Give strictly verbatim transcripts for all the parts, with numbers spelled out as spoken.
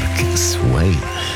Park Sway.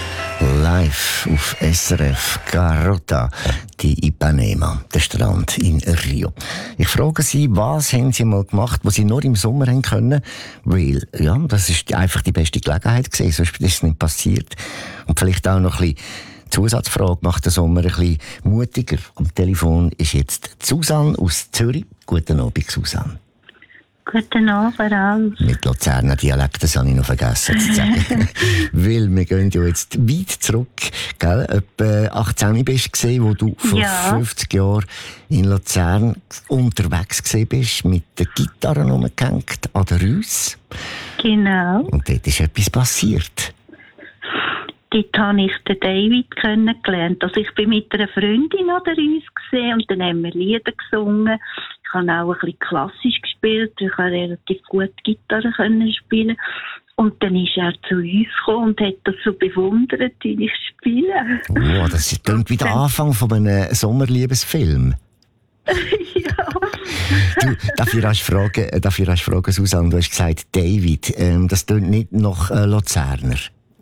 Live auf S R F Garota di Ipanema, der Strand in Rio. Ich frage Sie, was haben Sie mal gemacht, was Sie nur im Sommer haben können? Weil, ja, das ist einfach die beste Gelegenheit gewesen, sonst ist es nicht passiert. Und vielleicht auch noch ein bisschen Zusatzfrage, macht den Sommer ein bisschen mutiger. Am Telefon ist jetzt Susanne aus Zürich. Guten Abend, Susanne. Guten Abend, Ralf. Mit Luzerner Dialekt, das habe ich noch vergessen zu sagen. Weil wir gehen ja jetzt weit zurück, gell? Etwa achtzehn bist du gesehen, wo du vor ja. fünfzig Jahren in Luzern unterwegs gewesen bist, mit der Gitarre rumgehängt an der Rüss. Genau. Und dort ist etwas passiert. Dort habe ich den David kennengelernt. Also ich bin mit einer Freundin an der Rüss gesehen und dann haben wir Lieder gesungen. Ich habe auch ein bisschen klassisch gespielt. Ich konnte relativ gut Gitarre können spielen. Und dann ist er zu uns gekommen und hat das so bewundert, wie ich spiele. Oh, das klingt wie der Anfang von einem Sommerliebesfilm. Ja. Du, darf ich rasch fragen, darf ich rasch fragen, Susanne, du hast gesagt, David, ähm, das klingt nicht nach äh, Luzerner.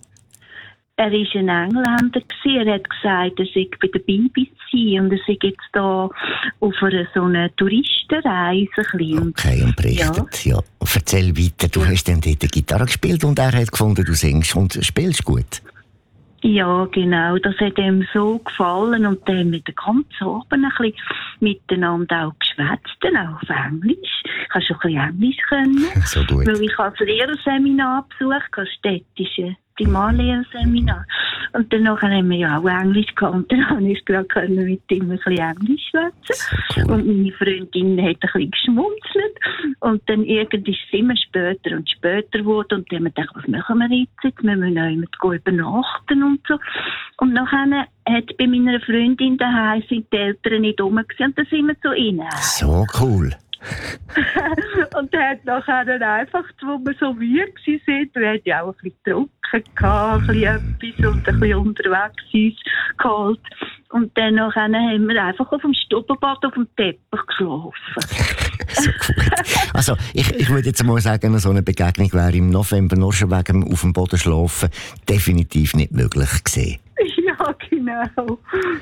Er war ein Engländer. Er hat gesagt, er sei bei der B B C und er sei jetzt da auf einer so einer Touristenreise. Okay, und berichtet. Ja. Ja. Erzähl weiter, du hast dann dort Gitarre gespielt und er hat gefunden, du singst und spielst gut. Ja, genau. Das hat ihm so gefallen und dann haben wir den ganzen Abend ein bisschen miteinander auch geschwätzt, dann auch auf Englisch. Ich habe schon ein bisschen Englisch können. So gut. Weil ich als Lehrerseminar besucht habe, städtische Primarlehrerseminar. Und danach haben wir ja auch Englisch gehabt und dann konnte ich gerade mit ihm ein bisschen Englisch schwätzen. Cool. Und meine Freundin hat ein bisschen geschmunzelt. Und dann irgendwie ist es immer später und später geworden. Und dann haben wir gedacht, was machen wir jetzt? Jetzt müssen wir noch jemand übernachten und so. Und nachher hat bei meiner Freundin daheim sind die Eltern nicht rum gewesen, und dann sind wir zu ihnen. So cool. Und er hat nachher dann einfach, wo wir so müde waren, wir hatten ja auch ein bisschen getrunken, ein bisschen etwas und ein bisschen unterwegs uns geholt. Und dann nachher haben wir einfach auf dem Stubbenbad auf dem Teppich geschlafen. So gut. Also, ich, ich würde jetzt mal sagen, so eine Begegnung wäre im November nur schon wegen auf dem Boden schlafen definitiv nicht möglich gewesen. Ja, genau.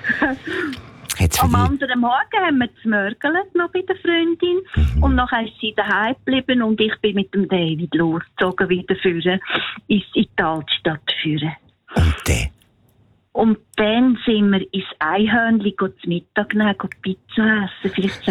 Am anderen Morgen haben wir zmörgelt noch bei der Freundin. Mhm. Und nachher ist sie daheim geblieben und ich bin mit dem David losgezogen wieder führen, ins Italstadt führen. Und dann? Und dann sind wir ins Einhörnli zu Mittag nehmen, Pizza essen. Vielleicht